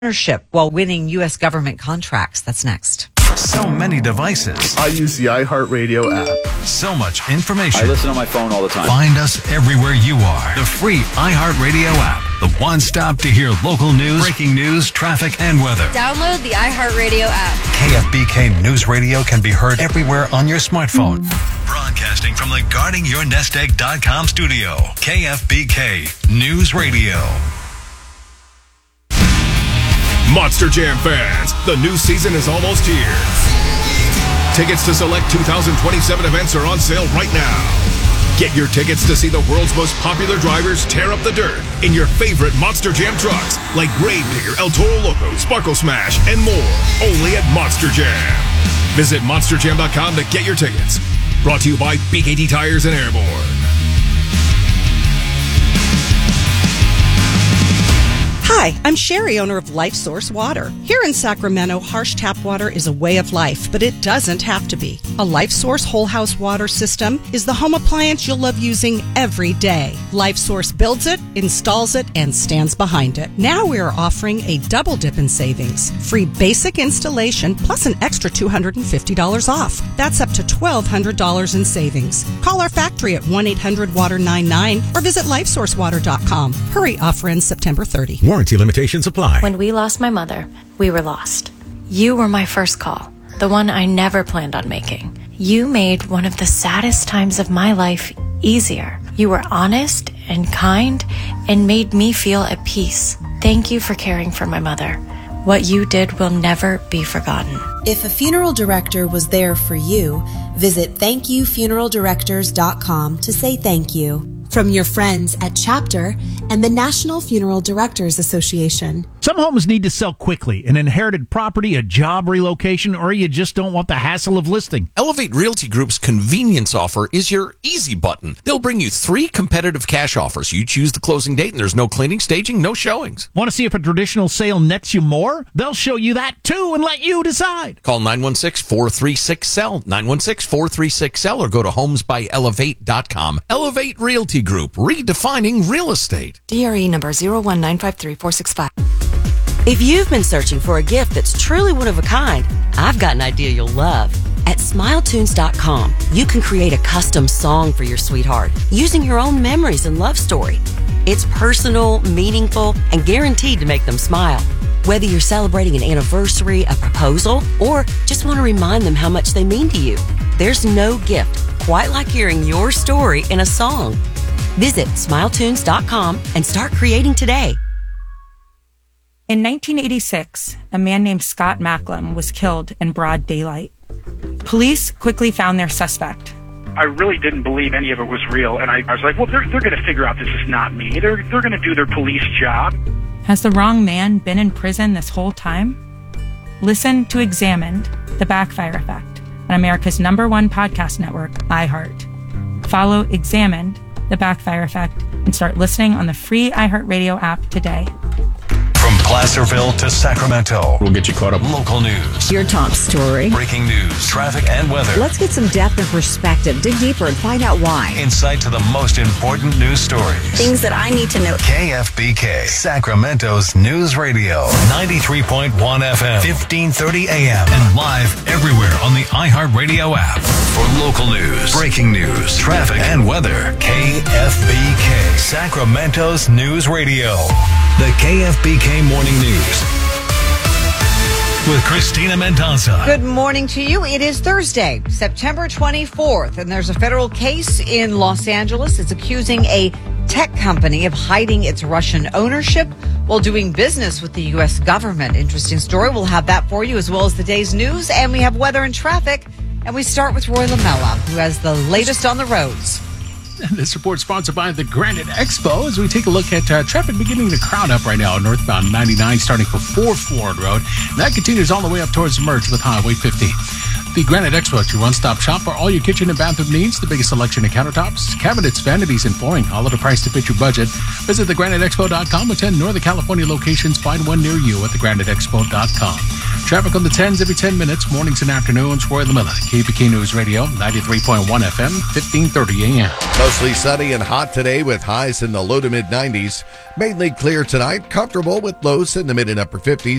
ownership while winning U.S. government contracts. That's next. So many devices. I use the iHeartRadio app. So much information. I listen on my phone all the time. Find us everywhere you are. The free iHeartRadio app. The one stop to hear local news, breaking news, traffic, and weather. Download the iHeartRadio app. KFBK News Radio can be heard everywhere on your smartphone. Broadcasting from the GuardingYourNestEgg.com studio. KFBK News Radio. Monster Jam fans, the new season is almost here. Tickets to select 2027 events are on sale right now. Get your tickets to see the world's most popular drivers tear up the dirt in your favorite Monster Jam trucks like Gravedigger, El Toro Loco, Sparkle Smash, and more. Only at Monster Jam. Visit monsterjam.com to get your tickets. Brought to you by BKT Tires and Airborne. Hi, I'm Sherry, owner of Life Source Water. Here in Sacramento, harsh tap water is a way of life, but it doesn't have to be. A Life Source whole house water system is the home appliance you'll love using every day. Life Source builds it, installs it, and stands behind it. Now we are offering a double dip in savings. Free basic installation plus an extra $250 off. That's up to $1,200 in savings. Call our factory at 1-800-WATER-99 or visit lifesourcewater.com. Hurry, offer ends September 30. Warranty limitations apply. When we lost my mother, we were lost. You were my first call, the one I never planned on making. You made one of the saddest times of my life easier. You were honest and kind and made me feel at peace. Thank you for caring for my mother. What you did will never be forgotten. If a funeral director was there for you, visit thankyoufuneraldirectors.com to say thank you. From your friends at Chapter and the National Funeral Directors Association. Some homes need to sell quickly. An inherited property, a job relocation, or you just don't want the hassle of listing. Elevate Realty Group's convenience offer is your easy button. They'll bring you 3 competitive cash offers. You choose the closing date and there's no cleaning, staging, no showings. Want to see if a traditional sale nets you more? They'll show you that too and let you decide. Call 916-436-SELL, 916-436-SELL, or go to homesbyelevate.com. Elevate Realty Group, redefining real estate. DRE number 01953-465. If you've been searching for a gift that's truly one of a kind, I've got an idea you'll love. At SmileTunes.com, you can create a custom song for your sweetheart using your own memories and love story. It's personal, meaningful, and guaranteed to make them smile. Whether you're celebrating an anniversary, a proposal, or just want to remind them how much they mean to you, there's no gift quite like hearing your story in a song. Visit SmileTunes.com and start creating today. In 1986, a man named Scott Macklem was killed in broad daylight. Police quickly found their suspect. I really didn't believe any of it was real, and I was like, well, they're going to figure out this is not me. They're going to do their police job. Has the wrong man been in prison this whole time? Listen to Examined, The Backfire Effect, on America's #1 podcast network, iHeart. Follow Examined, The Backfire Effect, and start listening on the free iHeartRadio app today. From Placerville to Sacramento, We'll get you caught up. local news, Your top story. breaking news, traffic, and weather. Let's get some depth and perspective. Dig deeper and find out why. Insight to the most important news stories. Things that I need to know. KFBK, Sacramento's News Radio, 93.1 FM, 1530 AM, and live everywhere on the iHeartRadio app. For local news, breaking news, traffic, and weather, KFBK, Sacramento's News Radio. The KFBK Morning News with Christina Mendoza. Good morning to you. It is Thursday, September 24th, and there's a federal case in Los Angeles. It's accusing a tech company of hiding its Russian ownership while doing business with the U.S. government. Interesting story. We'll have that for you, as well as the day's news, and we have weather and traffic. And we start with Roy Lamella, who has the latest on the roads. This report sponsored by the Granite Expo as we take a look at traffic beginning to crowd up right now on northbound 99 starting for 4 Ford Road. And that continues all the way up towards Merge with Highway 50. The Granite Expo, your one-stop shop for all your kitchen and bathroom needs. The biggest selection of countertops, cabinets, vanities, and flooring, all at a price to fit your budget. Visit thegraniteexpo.com with 10 Northern California locations. Find one near you at thegraniteexpo.com. Traffic on the 10s every 10 minutes, mornings and afternoons. Roy Lamella, KFBK News Radio, 93.1 FM, 1530 AM. Mostly sunny and hot today with highs in the low to mid 90s. Mainly clear tonight, comfortable with lows in the mid and upper 50s.